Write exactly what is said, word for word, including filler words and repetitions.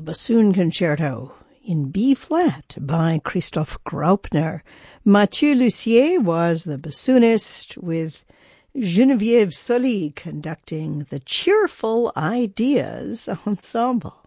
Bassoon Concerto in B-flat by Christoph Graupner. Mathieu Lussier was the bassoonist, with Geneviève Sully conducting the Cheerful Ideas Ensemble.